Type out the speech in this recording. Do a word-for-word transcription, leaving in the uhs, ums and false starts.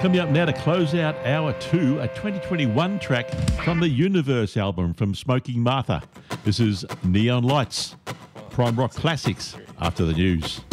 Coming up now to close out hour two, a twenty twenty-one track from the Universe album from Smoking Martha. This is Neon Lights, Prime Rock Classics after the news.